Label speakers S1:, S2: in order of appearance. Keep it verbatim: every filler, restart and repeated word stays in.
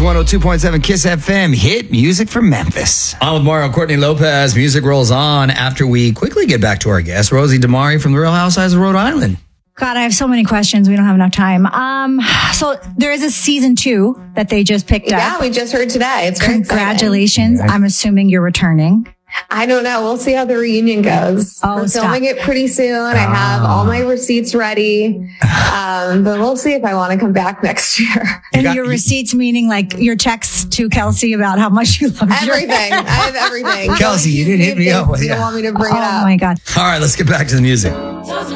S1: one oh two point seven Kiss F M. Hit music from Memphis. On with Mario Courtney Lopez. Music rolls on after we quickly get back to our guest, Rosie DeMari from the Real Housewives of Rhode Island.
S2: God, I have so many questions. We don't have enough time. Um, so there is a season two that they just picked
S3: yeah,
S2: up.
S3: Yeah, we just heard today. It's very
S2: Congratulations.
S3: exciting.
S2: I'm assuming you're returning.
S3: I don't know. We'll see how the reunion goes.
S2: Oh,
S3: We're
S2: stop.
S3: filming it pretty soon. I have all my receipts ready. Um, but we'll see if I want to come back next year.
S2: And
S1: got-
S2: your receipts, meaning like your texts to Kelsey about how much you love your
S3: Everything. I have everything.
S1: Kelsey, you didn't hit me up with
S3: You
S1: it.
S3: don't want me to bring
S2: Oh
S3: it up.
S2: my God.
S1: All right, let's get back to the music.